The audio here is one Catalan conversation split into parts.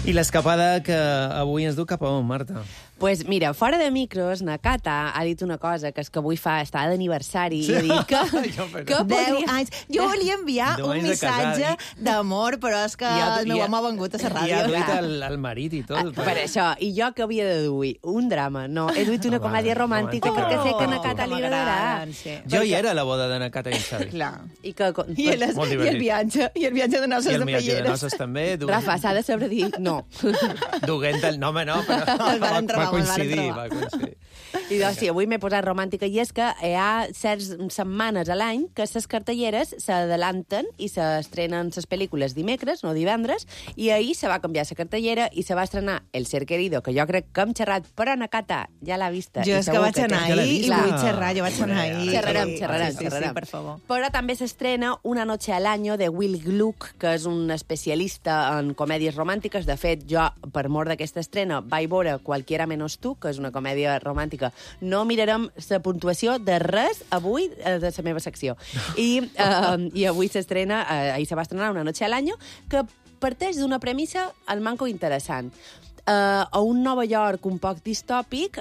I l'escapada que avui ens du cap a on, Marta? Pues mira, fora de micros, Nakata ha dit una cosa, que és que avui està d'aniversari, i ha dit que 10 anys. Jo volia enviar 10 un anys de missatge d'amor, però és que el meu home ha vengut a la ràdio. I ha duit el marit i tot. Per això, i jo que havia de duir? Un drama, no. He duit una comèdia romàntica perquè sé que a Nakata li agradarà. Jo hi era a la boda de Nakata i en Xavi. Clar. I el viatge de noces de Pelleres. I el viatge de noces també. Rafa, s'ha de saber dir no. Duguent el... No, home, no, però va coincidir. I doncs sí, avui m'he posat romàntica, i és que hi ha certs setmanes a l'any que les cartelleres s'adelanten i s'estrenen les pel·lícules dimecres, no divendres, i ahir se va canviar la cartellera i se va estrenar El ser querido, que jo crec que hem xerrat, però Nakata ja l'ha vista. Jo és que vaig anar ahir i vull xerrar, jo vaig anar ahir. Xerrarem. Sí, per favor. Però també s'estrena Una noche al año de Will Gluck, que és un especialista en comèdies romàntiques. De fet, jo, per mort d'aquesta estrena, vaig veure Cualquiera menos tú, que és una comèdia romàntica. No mirarem la puntuació de res avui de la meva secció. I avui s'estrena, ahir se va estrenar Una noche al año, que parteix d'una premissa al manco interessant. A un Nova York un poc distòpic,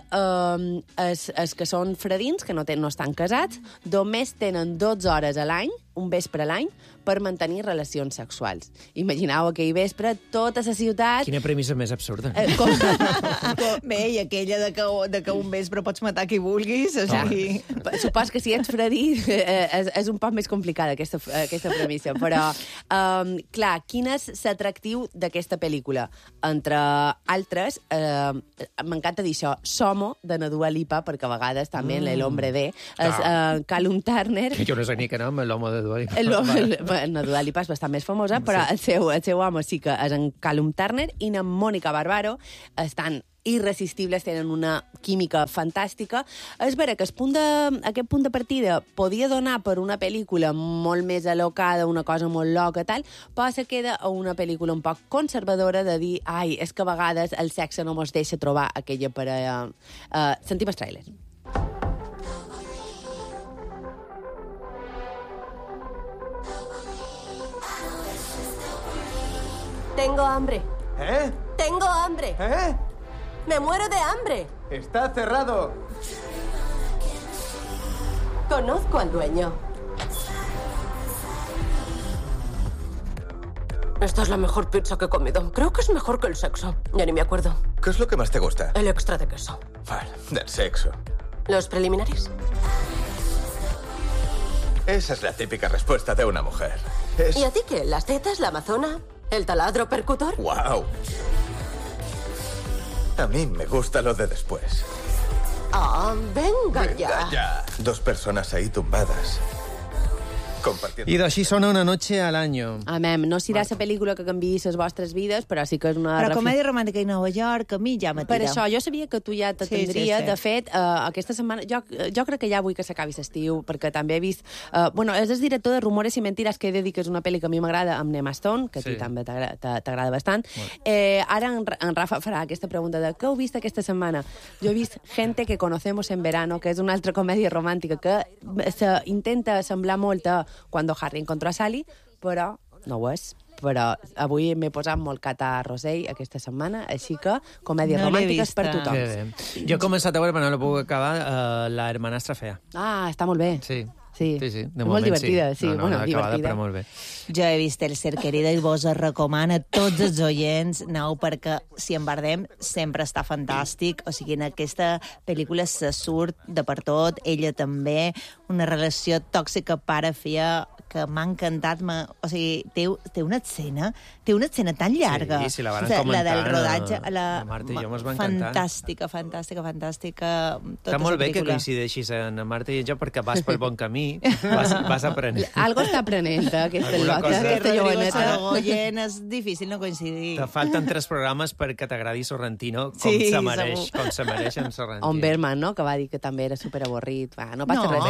els que són fredins, que no estan casats, només tenen 12 hores a l'any, un vespre a l'any, per mantenir relacions sexuals. Imagineu aquell vespre, tota la ciutat... Quina premissa més absurda. Bé, i aquella de que un vespre pots matar qui vulguis, o sigui... Supos que si ets fredí és un poc més complicada aquesta premissa, però, clar, quin és l'atractiu d'aquesta pel·lícula? Entre altres, m'encanta dir això, Somo, de na Dua Lipa, perquè a vegades també el hombre de, Callum Turner... Jo no sé ni què nom, l'home de Dua Lipa. Na Dua Lipa és bastant més famosa, però el seu home sí que és en Callum Turner, i en Mònica Barbaro estan irresistibles, tenen una química fantàstica. És vera que aquest punt de partida podia donar per una pel·lícula molt més alocada, una cosa molt loca, tal, però se queda a una pel·lícula un poc conservadora de dir, ai, és que a vegades el sexe no mos deixa trobar aquella parella. Sentim el tràiler. Tengo hambre. ¿Eh? Tengo hambre. ¿Eh? Me muero de hambre. Está cerrado. Conozco al dueño. Esta es la mejor pizza que he comido. Creo que es mejor que el sexo. Ya ni me acuerdo. ¿Qué es lo que más te gusta? El extra de queso. Vale, del sexo. ¿Los preliminares? Esa es la típica respuesta de una mujer. ¿Y a ti qué? ¿Las tetas, la amazona? ¿El taladro percutor? ¡Wow! A mí me gusta lo de después. Ah, venga ya. Dos personas ahí tumbadas. Compartiendo. I d'així sona Una noche al año. Amem, no serà la pel·lícula que canviï les vostres vides, però sí que és una... Però comèdia romàntica i Nova York, a mi ja m'atira. Per això, jo sabia que tu ja t'atendria. Sí. De fet, aquesta setmana... Jo crec que ja vull que s'acabi l'estiu, perquè també he vist... és el director de Rumores y Mentiras, que he de dir que és una pel·li que a mi m'agrada, amb Emma Stone, que a ti també t'agrada bastant. Ara en Rafa farà aquesta pregunta de què heu vist aquesta setmana? Jo he vist Gente que conocemos en verano, que és una altra comèdia romàntica que intenta semblar molt a Cuando Harry encontró a Sally, però no ho és. Però avui m'he posat molt Cata Rosell aquesta setmana, així que comèdies romàntiques per tothom. Jo he començat a veure, però no la puc acabar, La hermanastra fea. Ah, està molt bé. Sí. Sí, de molt moment divertida, sí. No, Bueno, acabada, divertida. però molt bé. Jo he vist El ser querido i vos recomano a tots els oients, aneu, perquè si en Bardem sempre està fantàstic, o sigui, en aquesta pel·lícula se surt de per tot, ella també, una relació tòxica pare-filla que m'ha encantat, o sigui, té una escena tan llarga. Sí, la van comentar. La del rodatge, la Marta i jo mos va encantar. Fantàstica. Està molt bé que coincideixis en Marta i jo, perquè vas pel bon camí, vas aprenent. Algo està aprenent, aquesta Alguna lota, cosa. aquesta Rodrigo joveneta. Sorogoyen, és difícil no coincidir. Te falten 3 programes perquè t'agradi Sorrentino com Sí, se mereix, segur. com se mereix en Sorrentino. On Berman, no?, que va dir que també era superavorrit. No passa res.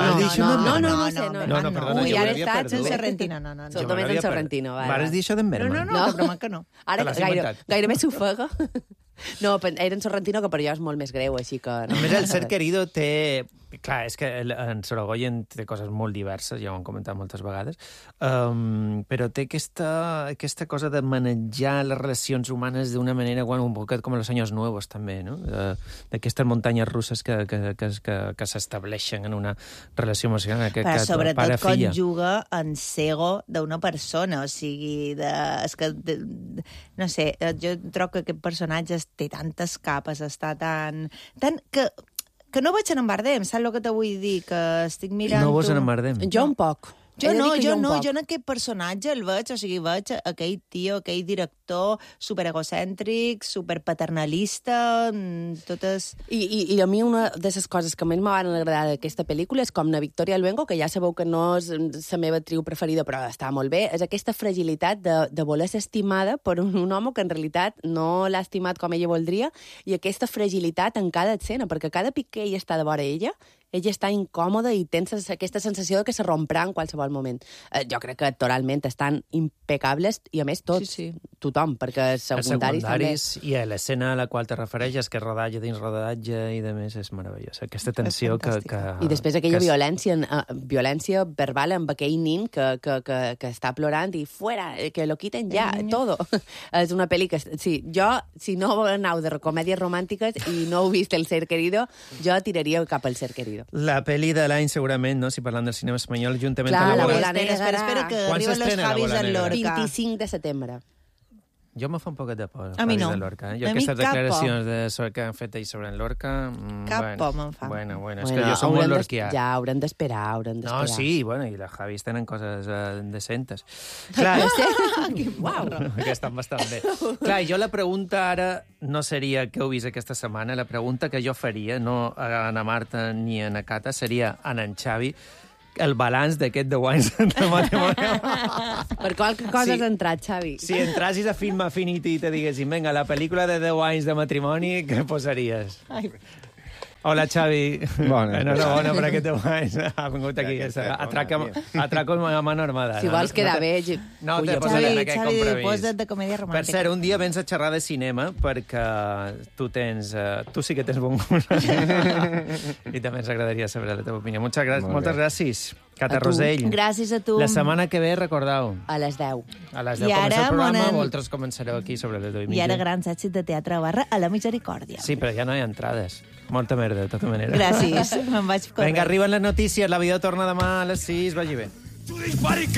No, perdona, Ui, jo ara l'havia estats en perdut. Sorrentino. No. Sóc només en Sorrentino. Vares dir això d'en Berman? No, broma que no. Ara Te l'has inventat. gairebé s'ofega. No, era en Sorrentino, que per jo és molt més greu, així que... A més, El ser querido té Clar, és que en Sorogoyen té coses molt diverses, ja ho hem comentat moltes vegades, però té aquesta cosa de manejar les relacions humanes d'una manera, bueno, un poquet com Los Años Nuevos, també, no? D'aquestes muntanyes russes que s'estableixen en una relació emocional. Però sobretot conjuga en cego d'una persona, o sigui, no sé, jo trobo que aquest personatge té tantes capes, està tan que no veig en embardem, saps el que te vull dir? Que estic mirant... No veus en embardem? Jo un poc. Jo en aquest personatge el veig, o sigui, veig aquell tio, aquell director superegocèntric, superpaternalista, totes... I a mi una de les coses que més m'han agradat d'aquesta pel·lícula és com na Victoria Luengo, que ja sabeu que no és la meva actriu preferida, però està molt bé, és aquesta fragilitat de voler ser estimada per un home que en realitat no l'ha estimat com ella voldria, i aquesta fragilitat en cada escena, perquè cada pic que ella està de vora ella està incòmoda i tens aquesta sensació de que se romprà en qualsevol moment. Jo crec que actoralment estan impecables, i a més tots, tothom, perquè els secundaris també. I a l'escena a la qual te refereixes, que és rodatge dins rodatge i de més, és meravellós. Aquesta tensió que... I després aquella violència verbal amb aquell nin que està plorant i fuera, que lo quiten ja, todo. És una pel·li que... Sí, jo, si no aneu de comèdies romàntiques i no heu vist El ser querido, jo tiraria cap al Ser querido. La pel·li de l'any, segurament, no? Si parlant del cinema espanyol, juntament amb la Bola Negra. Espera, que arriben los Javis en Lorca. 25 de setembre. Jo me fa un poquet de por. A mi no. De Lorca, Jo aquestes declaracions que han fet ells sobre en Lorca... Cap por me'n fa. Bueno, és que jo som molt lorquià. Ja, haurem d'esperar. No, sí, bueno, i les Javis tenen coses decentes. Clar, Uau! que estan bastant bé. Clar, jo la pregunta ara no seria què heu vist aquesta setmana, la pregunta que jo faria, no a Ana Marta ni a Ana Cata, seria a en Xavi, el balanç d'aquest The Wines de matrimoni. Per qualque cosa has entrat, Xavi. Si entrassis a Film Affinity i te diguessin, vinga, la pel·lícula de The Wines de matrimoni, què posaries? Hola, Xavi. Bona. Enhorabona per aquest The Wines. Ha vingut aquí. Atraco a mano armada. Si vols quedar bé... No, te posaré en aquest compromís. Posa't de comèdia romàntica. Per cert, un dia vens a xerrar de cinema perquè tu sí que tens bon gust. I també ens agradaria saber la teva opinió. Moltes gràcies. Cata Rosell. Gràcies a tu. La setmana que ve, recordeu. A les 10. A les 10 comença el programa, vosaltres començareu aquí sobre les 10:30. I ara grans èxits de Teatre Barra a la Misericòrdia. Sí, però ja no hi ha entrades. Molta merda, de tota manera. Gràcies, me'n vaig corrent. Vinga, arriben les notícies, la vida torna demà a les 6, vagi bé.